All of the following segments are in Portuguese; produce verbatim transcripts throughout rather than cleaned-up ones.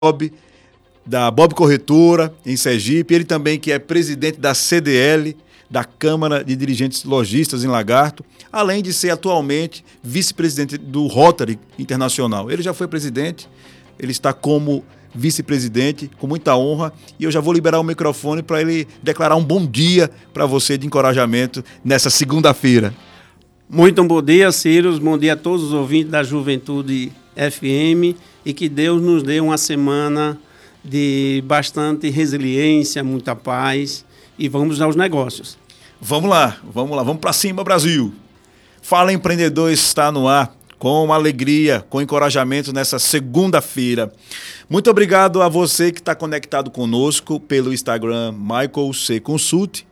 Bob, da Bob Corretora, em Sergipe. Ele também que é presidente da C D L, da Câmara de Dirigentes Lojistas em Lagarto, além de ser atualmente vice-presidente do Rotary Internacional. Ele já foi presidente, ele está como vice-presidente, com muita honra, e eu já vou liberar o microfone para ele declarar um bom dia para você de encorajamento nessa segunda-feira. Muito bom dia, Ciro, bom dia a todos os ouvintes da Juventude F M, e que Deus nos dê uma semana de bastante resiliência, muita paz, e vamos aos negócios. Vamos lá, vamos lá, vamos para cima, Brasil. Fala Empreendedor está no ar, com alegria, com encorajamento nessa segunda-feira. Muito obrigado a você que está conectado conosco pelo Instagram Michael C. Consult,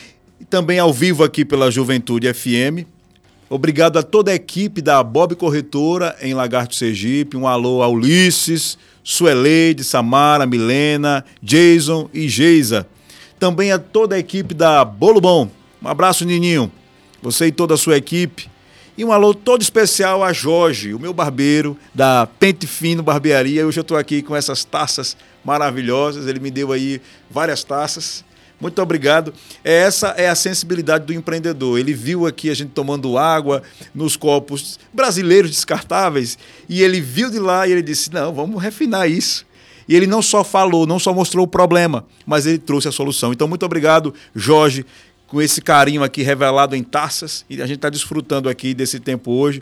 e também ao vivo aqui pela Juventude F M. Obrigado a toda a equipe da Bob Corretora em Lagarto, Sergipe. Um alô a Ulisses, Sueleide, Samara, Milena, Jason e Geisa. Também a toda a equipe da Bolo Bom. Um abraço, Nininho. Você e toda a sua equipe. E um alô todo especial a Jorge, o meu barbeiro da Pente Fino Barbearia. Hoje eu estou aqui com essas taças maravilhosas. Ele me deu aí várias taças. Muito obrigado. Essa é a sensibilidade do empreendedor. Ele viu aqui a gente tomando água nos copos brasileiros descartáveis e ele viu de lá e ele disse, não, vamos refinar isso. E ele não só falou, não só mostrou o problema, mas ele trouxe a solução. Então, muito obrigado, Jorge, com esse carinho aqui revelado em taças. E a gente está desfrutando aqui desse tempo hoje.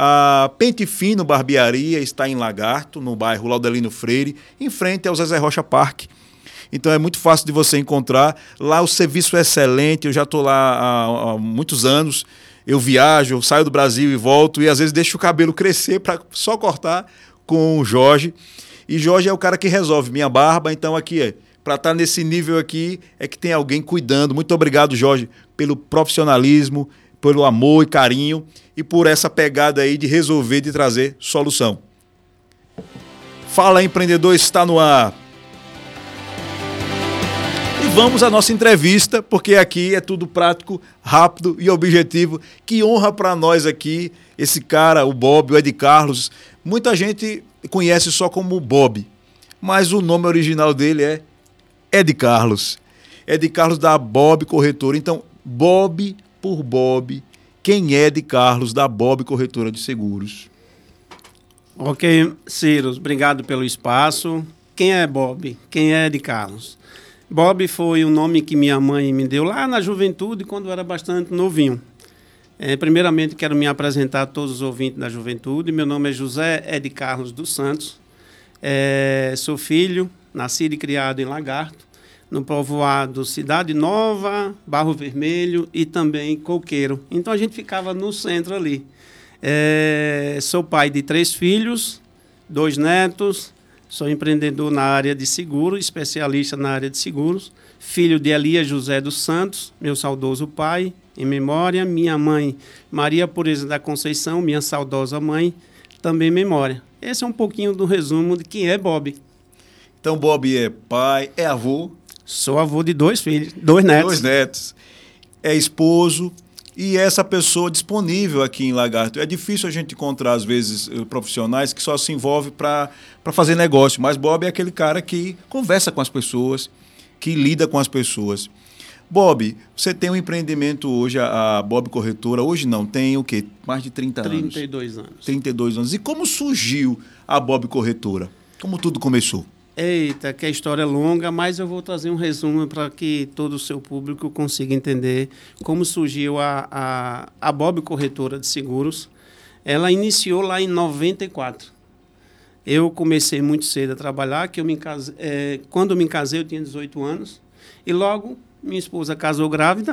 A Pente Fino Barbearia está em Lagarto, no bairro Laudelino Freire, em frente ao Zezé Rocha Parque. Então é muito fácil de você encontrar. Lá o serviço é excelente, eu já estou lá há, há muitos anos. Eu viajo, eu saio do Brasil e volto, e às vezes deixo o cabelo crescer para só cortar com o Jorge. E Jorge é o cara que resolve minha barba, então aqui é. Para estar nesse nível aqui é que tem alguém cuidando. Muito obrigado, Jorge, pelo profissionalismo, pelo amor e carinho e por essa pegada aí de resolver, de trazer solução. Fala Empreendedor está no ar. Vamos à nossa entrevista, porque aqui é tudo prático, rápido e objetivo. Que honra para nós aqui, esse cara, o Bob, o Ed Carlos. Muita gente conhece só como Bob, mas o nome original dele é Ed Carlos. Ed Carlos da Bob Corretora. Então, Bob por Bob, quem é Ed Carlos da Bob Corretora de Seguros? Ok, Ciro, obrigado pelo espaço. Quem é Bob? Quem é Ed Carlos? Bob foi o nome que minha mãe me deu lá na juventude, quando eu era bastante novinho. É, primeiramente, quero me apresentar a todos os ouvintes da juventude. Meu nome é José Ed Carlos dos Santos. É, sou filho, nascido e criado em Lagarto, no povoado Cidade Nova, Barro Vermelho e também Coqueiro. Então, a gente ficava no centro ali. É, sou pai de três filhos, dois netos. Sou empreendedor na área de seguros, especialista na área de seguros, filho de Elias José dos Santos, meu saudoso pai, em memória, minha mãe Maria Pureza da Conceição, minha saudosa mãe, também em memória. Esse é um pouquinho do resumo de quem é Bob. Então, Bob é pai, é avô? Sou avô de dois filhos, dois netos. Dois netos. É esposo. E essa pessoa disponível aqui em Lagarto. É difícil a gente encontrar, às vezes, profissionais que só se envolvem para fazer negócio. Mas Bob é aquele cara que conversa com as pessoas, que lida com as pessoas. Bob, você tem um empreendimento hoje, a Bob Corretora. Hoje não, tem o quê? Mais de trinta anos. trinta e dois anos. trinta e dois anos. E como surgiu a Bob Corretora? Como tudo começou? Eita, que a história é longa, mas eu vou trazer um resumo para que todo o seu público consiga entender como surgiu a, a, a Bob Corretora de Seguros. Ela iniciou lá em noventa e quatro. Eu comecei muito cedo a trabalhar, que eu me case, é, quando eu me casei eu tinha dezoito anos, e logo minha esposa casou grávida.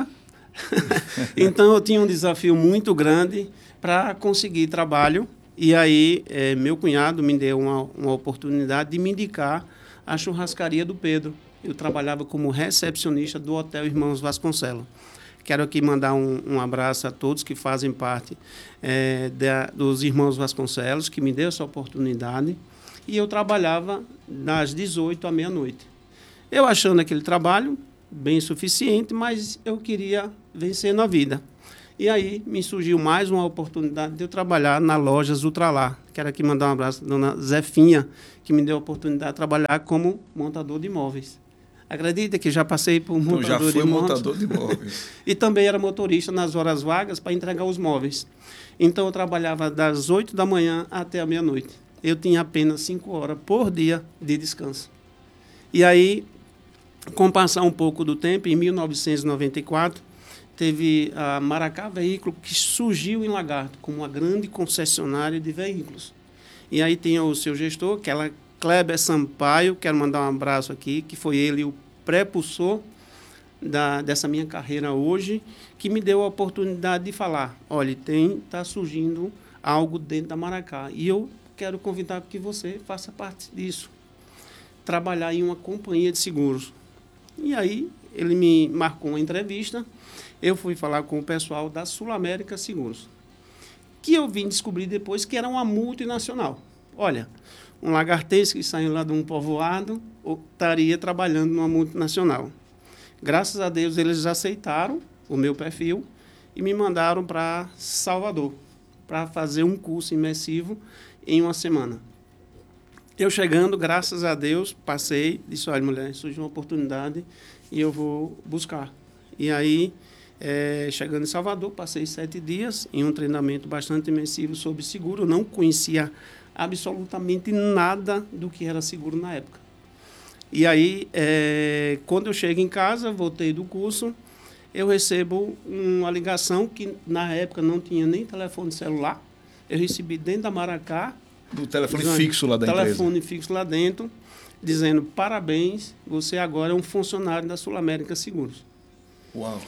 Então eu tinha um desafio muito grande para conseguir trabalho. E aí, é, meu cunhado me deu uma, uma oportunidade de me indicar a churrascaria do Pedro. Eu trabalhava como recepcionista do Hotel Irmãos Vasconcelos. Quero aqui mandar um, um abraço a todos que fazem parte é, da, dos Irmãos Vasconcelos, que me deu essa oportunidade. E eu trabalhava das dezoito à meia-noite. Eu achando aquele trabalho bem suficiente, mas eu queria vencer na vida. E aí me surgiu mais uma oportunidade de eu trabalhar na Lojas Ultralar, quero aqui mandar um abraço à dona Zefinha, que me deu a oportunidade de trabalhar como montador de imóveis. Acredita que já passei por montador então, já de foi imóveis. montador de imóveis. E também era motorista nas horas vagas para entregar os móveis. Então, eu trabalhava das oito da manhã até a meia-noite. Eu tinha apenas cinco horas por dia de descanso. E aí, com o passar um pouco do tempo, em mil novecentos e noventa e quatro, teve a Maracá Veículo, que surgiu em Lagarto como uma grande concessionária de veículos. E aí tem o seu gestor, que é Kleber Sampaio, quero mandar um abraço aqui, que foi ele o prepulsor da, dessa minha carreira hoje, que me deu a oportunidade de falar, olha, tem, está surgindo algo dentro da Maracá, e eu quero convidar para que você faça parte disso, trabalhar em uma companhia de seguros. E aí ele me marcou uma entrevista, eu fui falar com o pessoal da Sul América Seguros, que eu vim descobrir depois que era uma multinacional. Olha, um lagartense que saiu lá de um povoado estaria trabalhando numa multinacional. Graças a Deus, eles aceitaram o meu perfil e me mandaram para Salvador, para fazer um curso imersivo em uma semana. Eu chegando, graças a Deus, passei, disse, olha, mulher, surgiu uma oportunidade e eu vou buscar. E aí, é, chegando em Salvador, passei sete dias em um treinamento bastante imersivo sobre seguro. Eu não conhecia absolutamente nada do que era seguro na época. E aí, é, quando eu chego em casa, voltei do curso, eu recebo uma ligação que, na época, não tinha nem telefone celular. Eu recebi dentro da Maracá. Do telefone dizendo, fixo lá da telefone empresa. Telefone fixo lá dentro, dizendo, parabéns, você agora é um funcionário da Sul América Seguros. Uau!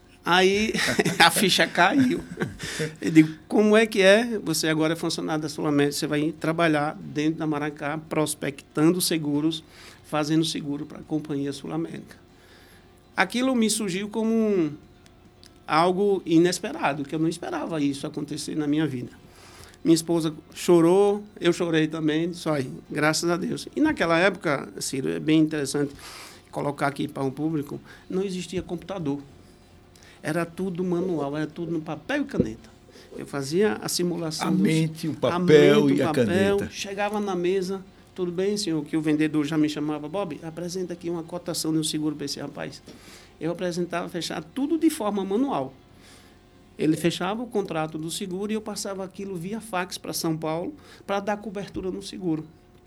Aí a ficha caiu. Eu digo, como é que é? Você agora é funcionário da Sul América, você vai trabalhar dentro da Maracá, prospectando seguros, fazendo seguro para a Companhia Sul América. Aquilo me surgiu como um, algo inesperado, que eu não esperava isso acontecer na minha vida. Minha esposa chorou, eu chorei também, só aí, graças a Deus. E naquela época, Ciro, é bem interessante colocar aqui para o público, não existia computador. Era tudo manual, era tudo no papel e caneta. Eu fazia a simulação. A dos, mente, o papel a mente, e o a papel, caneta. Chegava na mesa, tudo bem, senhor, que o vendedor já me chamava, Bob, apresenta aqui uma cotação de um seguro para esse rapaz. Eu apresentava, fechava tudo de forma manual. Ele fechava o contrato do seguro e eu passava aquilo via fax para São Paulo para dar cobertura no seguro.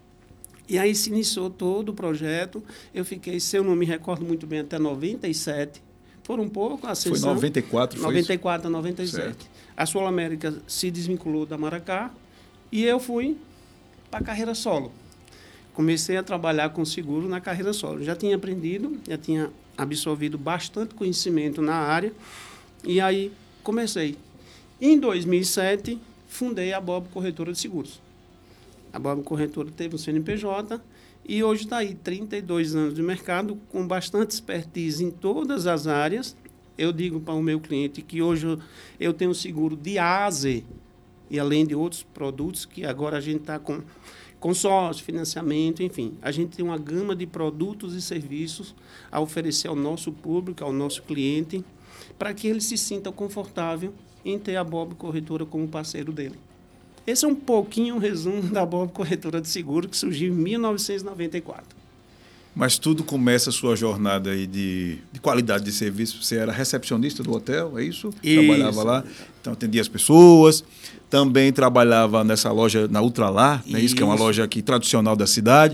E aí se iniciou todo o projeto. Eu fiquei, se eu não me recordo muito bem, até noventa e sete. Foram um pouco a ascensão. Foi noventa e quatro, foi noventa e quatro a noventa e sete. Certo. A Sul América se desvinculou da Maracá e eu fui para a carreira solo. Comecei a trabalhar com seguro na carreira solo. Já tinha aprendido, já tinha absorvido bastante conhecimento na área e aí comecei. Em dois mil e sete, fundei a Bob Corretora de Seguros. A Bob Corretora teve um C N P J e hoje está aí, trinta e dois anos de mercado, com bastante expertise em todas as áreas. Eu digo para o meu cliente que hoje eu tenho seguro de A a Z, e além de outros produtos que agora a gente está com consórcio, financiamento, enfim. A gente tem uma gama de produtos e serviços a oferecer ao nosso público, ao nosso cliente, para que ele se sinta confortável em ter a Bob Corretora como parceiro dele. Esse é um pouquinho o resumo da Bob Corretora de Seguro, que surgiu em mil novecentos e noventa e quatro. Mas tudo começa a sua jornada aí de, de qualidade de serviço. Você era recepcionista do hotel, é isso? Isso. Trabalhava lá, então atendia as pessoas. Também trabalhava nessa loja, na Ultralar, né? Isso, que é uma loja aqui tradicional da cidade.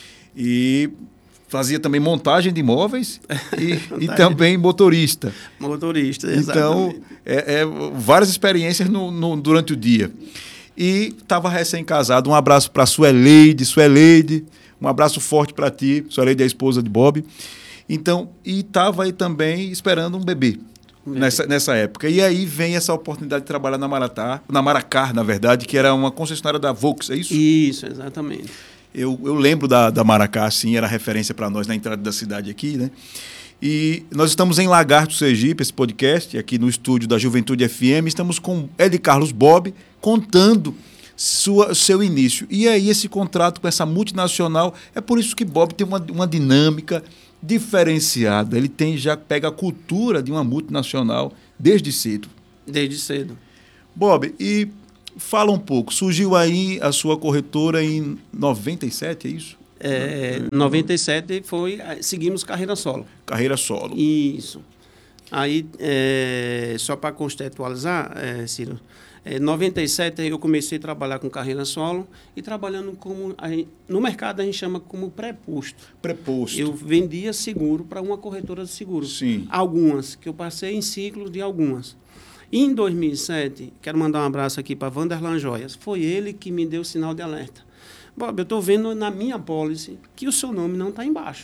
E fazia também montagem de imóveis e, e também motorista. Motorista, exatamente. Então, é, é, várias experiências no, no, durante o dia. E estava recém-casado. Um abraço para a Sueleide. Sueleide, um abraço forte para ti. Sueleide é a esposa de Bob. Então, e estava aí também esperando um bebê, um bebê. Nessa, nessa época. E aí vem essa oportunidade de trabalhar na Maratá, na Maracá, na verdade, que era uma concessionária da Volks, é isso? Isso, exatamente. Eu, eu lembro da, da Maracá, assim, era referência para nós na entrada da cidade aqui, né? E nós estamos em Lagarto, Sergipe, esse podcast, aqui no estúdio da Juventude F M. Estamos com Ed Carlos Bob, contando sua, seu início. E aí esse contrato com essa multinacional, é por isso que Bob tem uma, uma dinâmica diferenciada. Ele tem, já pega a cultura de uma multinacional desde cedo. Desde cedo. Bob, e Fala um pouco, surgiu aí a sua corretora em noventa e sete, é isso? É, noventa e sete foi, seguimos carreira solo. Carreira solo. Isso. Aí, é, só para contextualizar, é, Ciro, em é, noventa e sete eu comecei a trabalhar com carreira solo e trabalhando como, a gente, no mercado a gente chama como pré-posto. Pré-posto. Eu vendia seguro para uma corretora de seguros. Sim. Algumas, que eu passei em ciclo de algumas. E em dois mil e sete, quero mandar um abraço aqui para Vanderlan Joias, foi ele que me deu o sinal de alerta. Bob, eu estou vendo na minha pólice que o seu nome não está embaixo.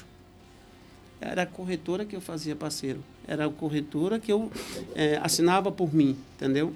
Era a corretora que eu fazia parceiro. Era a corretora que eu é, assinava por mim, entendeu?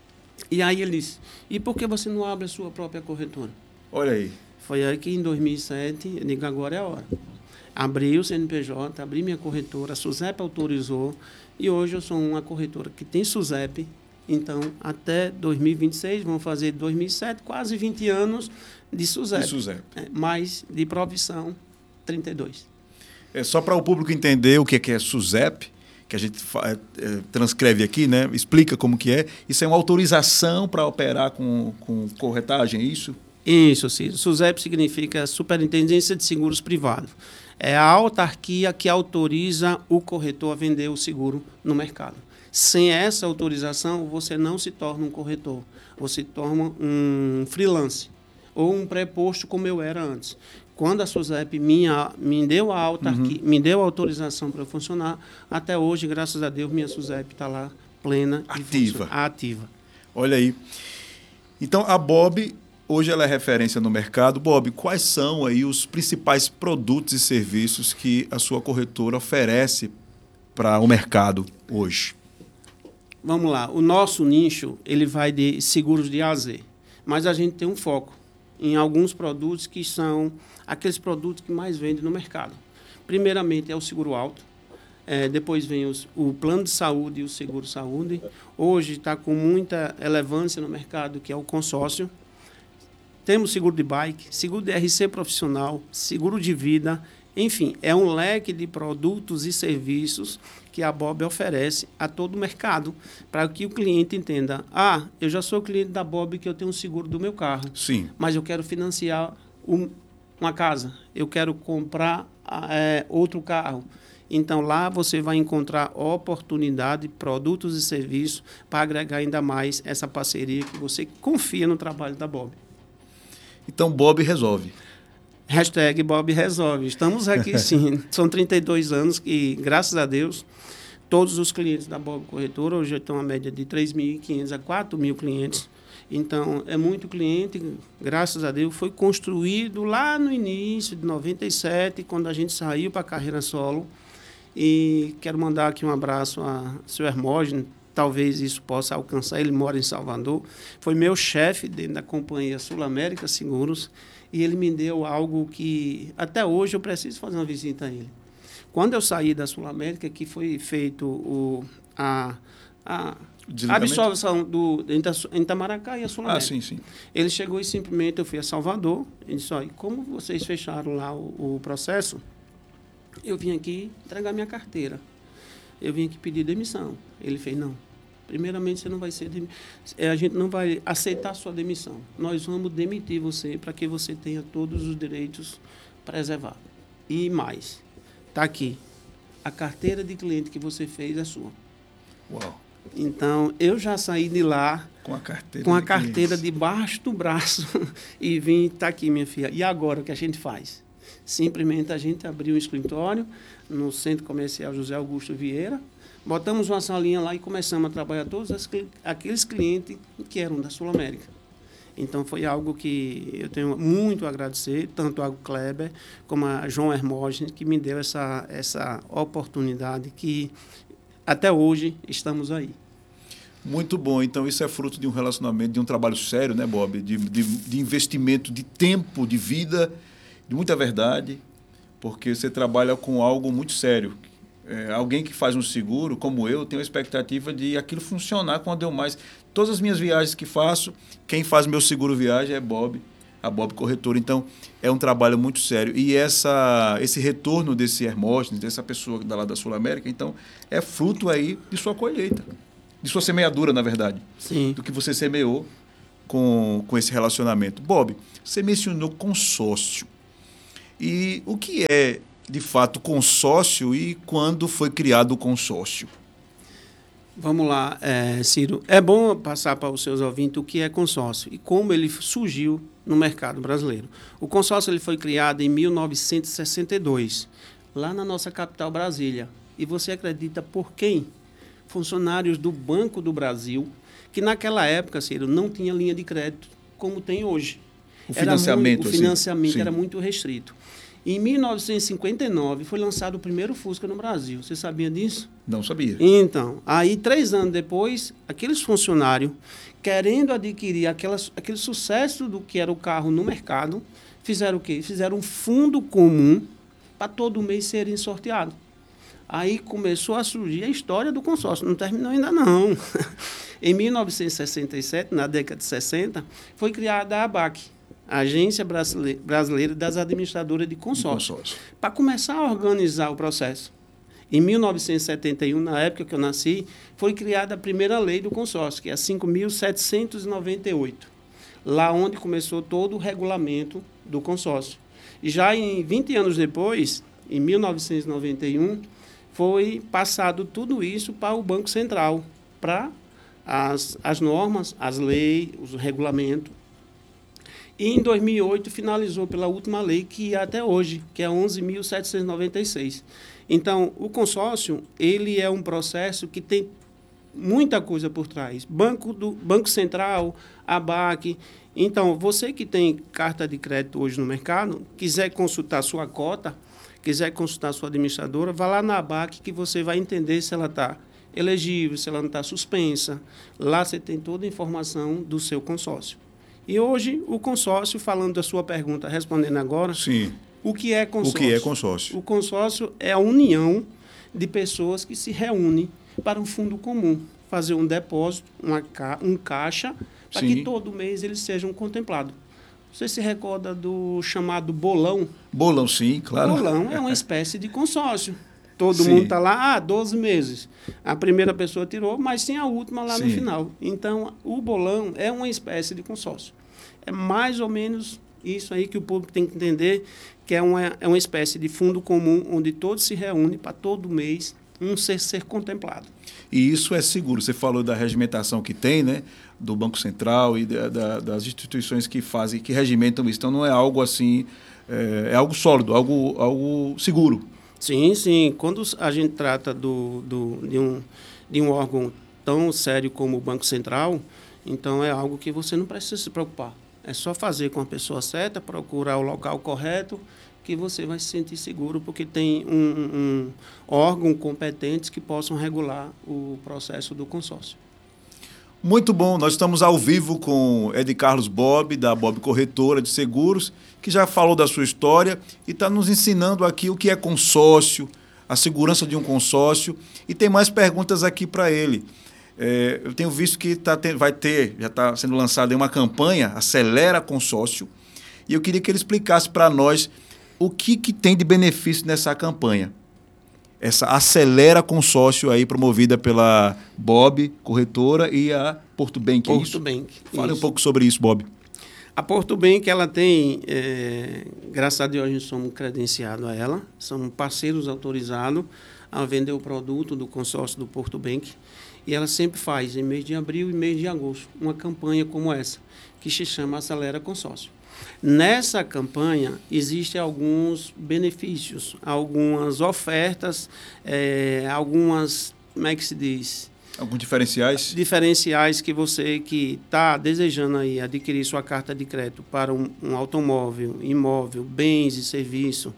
E aí ele disse, e por que você não abre a sua própria corretora? Olha aí. Foi aí que em dois mil e sete, eu digo, agora é a hora. Abri o C N P J, abri minha corretora, a SUSEP autorizou, e hoje eu sou uma corretora que tem SUSEP, então até dois mil e vinte e seis, vamos fazer dois mil e sete, quase vinte anos de SUSEP. De SUSEP. É, mais de profissão, trinta e dois. É só para o público entender o que é SUSEP, que a gente é, é, transcreve aqui, né? Explica como que é. Isso é uma autorização para operar com, com corretagem, é isso? Isso, Ciro. SUSEP significa Superintendência de Seguros Privados. É a autarquia que autoriza o corretor a vender o seguro no mercado. Sem essa autorização, você não se torna um corretor. Você se torna um freelance ou um pré-posto como eu era antes. Quando a SUSEP minha, me deu a autarquia, uhum. me deu a autorização para funcionar, até hoje, graças a Deus, minha SUSEP está lá plena ativa. E ativa. Olha aí. Então, a Bob, hoje ela é referência no mercado. Bob, quais são aí os principais produtos e serviços que a sua corretora oferece para o mercado hoje? Vamos lá. O nosso nicho, ele vai de seguros de A a Z, mas a gente tem um foco em alguns produtos que são aqueles produtos que mais vendem no mercado. Primeiramente é o seguro alto, é, depois vem os, o plano de saúde e o seguro saúde. Hoje está com muita relevância no mercado, que é o consórcio. Temos seguro de bike, seguro de R C profissional, seguro de vida, enfim, é um leque de produtos e serviços que a Bob oferece a todo o mercado, para que o cliente entenda, ah, eu já sou cliente da Bob que eu tenho um seguro do meu carro, sim, mas eu quero financiar um, uma casa, eu quero comprar é, outro carro. Então, lá você vai encontrar oportunidade, produtos e serviços para agregar ainda mais essa parceria que você confia no trabalho da Bob. Então, Bob resolve. Hashtag Bob resolve. Estamos aqui, sim. São trinta e dois anos que, graças a Deus, todos os clientes da Bob Corretora, hoje estão a média de três mil e quinhentos a quatro mil clientes. Então, é muito cliente, graças a Deus, foi construído lá no início de noventa e sete, quando a gente saiu para a carreira solo. E quero mandar aqui um abraço a seu Hermógenes, talvez isso possa alcançar, ele mora em Salvador. Foi meu chefe dentro da companhia Sul América Seguros, e ele me deu algo que, até hoje, eu preciso fazer uma visita a ele. Quando eu saí da Sul América, que foi feito o, a, a absorção do, em Itamaracá e a Sul América. Ah, sim, sim. Ele chegou e simplesmente, eu fui a Salvador, e disse, olha, como vocês fecharam lá o, o processo, eu vim aqui entregar minha carteira. Eu vim aqui pedir demissão. Ele fez, não. Primeiramente, você não vai ser dem... a gente não vai aceitar a sua demissão. Nós vamos demitir você para que você tenha todos os direitos preservados. E mais, está aqui. A carteira de cliente que você fez é sua. Uau. Então, eu já saí de lá com a carteira, com a de carteira debaixo do braço e vim, está aqui, minha filha. E agora, o que a gente faz? Simplesmente a gente abriu um escritório no Centro Comercial José Augusto Vieira, botamos uma salinha lá e começamos a trabalhar todos as, aqueles clientes que eram da Sul América. Então, foi algo que eu tenho muito a agradecer, tanto ao Kleber como a João Hermógenes, que me deu essa, essa oportunidade que, até hoje, estamos aí. Muito bom. Então, isso é fruto de um relacionamento, de um trabalho sério, né, Bob? De, de, de investimento de tempo, de vida, de muita verdade, porque você trabalha com algo muito sério. É, alguém que faz um seguro, como eu, tem a expectativa de aquilo funcionar quando eu mais... Todas as minhas viagens que faço, quem faz meu seguro viagem é Bob, a Bob Corretora. Então, é um trabalho muito sério. E essa, esse retorno desse Hermógenes, dessa pessoa da lá da Sul América, então, é fruto aí de sua colheita, de sua semeadura, na verdade. Sim. Do que você semeou com, com esse relacionamento. Bob, você mencionou consórcio. E o que é, de fato, consórcio e quando foi criado o consórcio? Vamos lá, é, Ciro. É bom passar para os seus ouvintes o que é consórcio e como ele surgiu no mercado brasileiro. O consórcio ele foi criado em mil novecentos e sessenta e dois, lá na nossa capital, Brasília. E você acredita por quem? Funcionários do Banco do Brasil, que naquela época, Ciro, não tinha linha de crédito como tem hoje. O financiamento, muito, o financiamento assim, era muito restrito. Em mil novecentos e cinquenta e nove foi lançado o primeiro Fusca no Brasil. Você sabia disso? Não sabia. Então, aí três anos depois, aqueles funcionários, querendo adquirir aquelas, aquele sucesso do que era o carro no mercado, fizeram o quê? Fizeram um fundo comum para todo mês serem sorteados. Aí começou a surgir a história do consórcio. Não terminou ainda não. Em mil novecentos e sessenta e sete, na década de sessenta, foi criada a ABAC, a Agência Brasileira das Administradoras de Consórcio, consórcio. para começar a organizar o processo. Em mil novecentos e setenta e um, na época que eu nasci, foi criada a primeira lei do consórcio, que é a cinco mil setecentos e noventa e oito, lá onde começou todo o regulamento do consórcio. E já em vinte anos depois, em mil novecentos e noventa e um, foi passado tudo isso para o Banco Central, para as, as normas, as leis, os regulamentos. E em dois mil e oito finalizou pela última lei, que é até hoje, que é onze mil setecentos e noventa e seis. Então, o consórcio, ele é um processo que tem muita coisa por trás. Banco, do, Banco Central, ABAC. Então, você que tem carta de crédito hoje no mercado, quiser consultar sua cota, quiser consultar sua administradora, vá lá na ABAC que você vai entender se ela está elegível, se ela não está suspensa. Lá você tem toda a informação do seu consórcio. E hoje, o consórcio, falando da sua pergunta, respondendo agora, sim. O que é consórcio? O que é consórcio? O consórcio é a união de pessoas que se reúnem para um fundo comum, fazer um depósito, uma ca um caixa, para sim. que todo mês eles sejam contemplados. Você se recorda do chamado bolão? Bolão, sim, claro. Bolão é uma espécie de consórcio. Todo sim. mundo está lá, ah, doze meses. A primeira pessoa tirou, mas tem a última lá sim. no final. Então, o bolão é uma espécie de consórcio. É mais ou menos isso aí que o público tem que entender, que é uma, é uma espécie de fundo comum, onde todos se reúnem para todo mês um ser, ser contemplado. E isso é seguro. Você falou da regimentação que tem, né? Do Banco Central e da, da, das instituições que fazem, que regimentam isso. Então, não é algo assim, é, é algo sólido, algo, algo seguro. Sim, sim. Quando a gente trata do, do, de, um, de um órgão tão sério como o Banco Central, então é algo que você não precisa se preocupar. É só fazer com a pessoa certa, procurar o local correto, que você vai se sentir seguro, porque tem um, um órgão competente que possam regular o processo do consórcio. Muito bom, nós estamos ao vivo com Ed Carlos Bob, da Bob Corretora de Seguros, que já falou da sua história e está nos ensinando aqui o que é consórcio, a segurança de um consórcio, e tem mais perguntas aqui para ele. É, eu tenho visto que tá ter, vai ter, já está sendo lançada uma campanha, Acelera Consórcio, e eu queria que ele explicasse para nós o que, que tem de benefício nessa campanha. Essa Acelera Consórcio aí, promovida pela Bob Corretora e a Porto Bank. Porto é isso? Bank. Fale isso. um pouco sobre isso, Bob. A Porto Bank, ela tem, é, graças a Deus, nós somos credenciados a ela, somos parceiros autorizados a vender o produto do consórcio do Porto Bank. E ela sempre faz, em mês de abril e mês de agosto, uma campanha como essa, que se chama Acelera Consórcio. Nessa campanha, existem alguns benefícios, algumas ofertas, é, algumas, como é que se diz? Alguns diferenciais? Diferenciais que você que está desejando aí adquirir sua carta de crédito para um, um automóvel, imóvel, bens e serviços,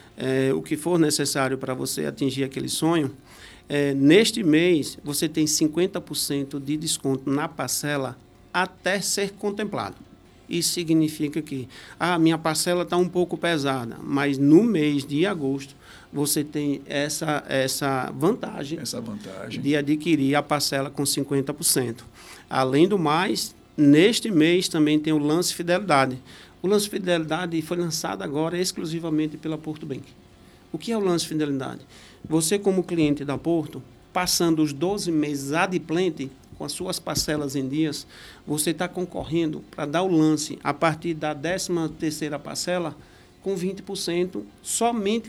é, o que for necessário para você atingir aquele sonho. É, neste mês, você tem cinquenta por cento de desconto na parcela até ser contemplado. Isso significa que a ah, minha parcela está um pouco pesada, mas no mês de agosto você tem essa, essa vantagem, essa vantagem de adquirir a parcela com cinquenta por cento. Além do mais, neste mês também tem o lance fidelidade. O lance fidelidade foi lançado agora exclusivamente pela Porto Bank. O que é o lance fidelidade? Você, como cliente da Porto, passando os doze meses adimplente, com as suas parcelas em dias, você está concorrendo para dar o lance a partir da décima terceira parcela com vinte por cento somente